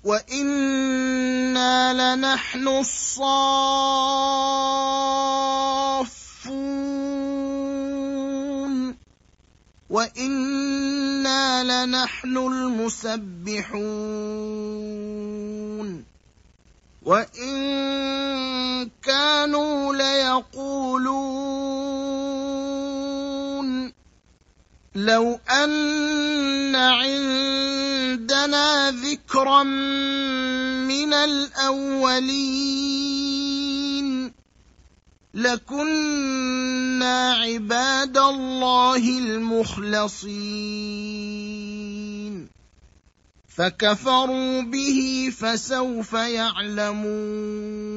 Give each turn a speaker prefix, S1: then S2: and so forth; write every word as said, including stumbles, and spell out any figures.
S1: وإنا لنحن الصافون وإنا لنحن المسبحون وإن كانوا ليقولون لو أن عندنا ذكرا من الأولين لكنا عباد الله المخلصين فكفروا به فسوف يعلمون